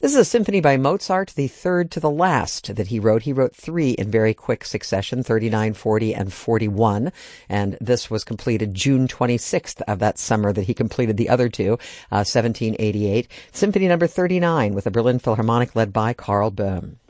This is a symphony by Mozart, the third to the last that he wrote. He wrote three in very quick succession, 39, 40, and 41. And this was completed June 26th of that summer that he completed the other two, 1788. Symphony number 39 with the Berlin Philharmonic led by Karl Böhm.